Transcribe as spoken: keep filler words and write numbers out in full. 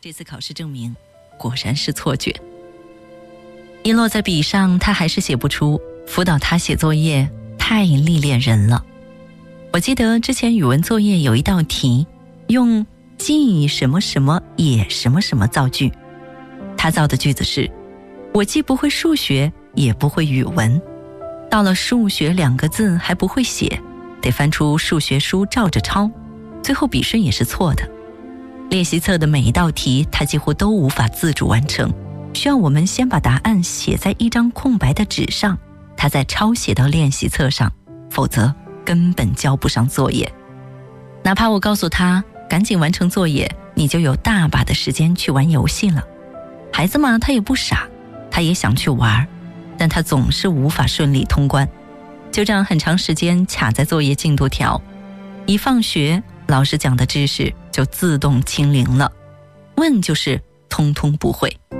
这次考试证明果然是错觉。一落在笔上，他还是写不出，辅导他写作业太历练人了。我记得之前语文作业有一道题，用既什么什么也什么什么造句，他造的句子是：我既不会数学也不会语文，到了数学两个字还不会写，得翻出数学书照着抄，最后笔顺也是错的。练习册的每一道题他几乎都无法自主完成，需要我们先把答案写在一张空白的纸上，他再抄写到练习册上，否则根本交不上作业。哪怕我告诉他赶紧完成作业，你就有大把的时间去玩游戏了。孩子嘛，他也不傻，他也想去玩，但他总是无法顺利通关，就这样很长时间卡在作业进度条。一放学，老师讲的知识就自动清零了，问就是通通不会。